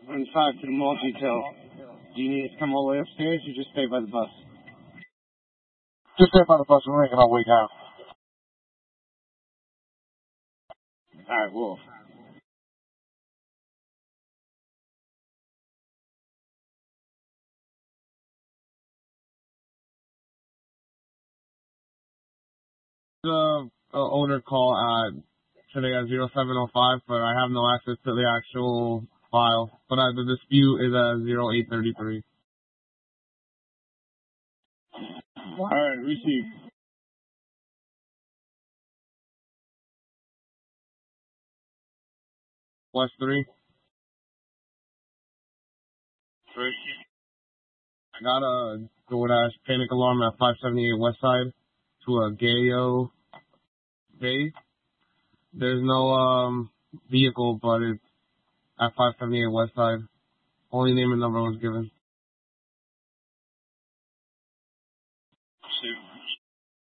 On 5 to the mall detail. Do you need to come all the way upstairs or just stay by the bus? Just stay by the bus. We're making our way down. Alright, Wolf. The owner call today at 0705, but I have no access to the actual file. But the dispute is at 0833. Alright, receive. West 3. First. I got a DoorDash panic alarm at 578 West Side to a Gayo base. There's no vehicle, but it's at 578 West Side. Only name and number was given.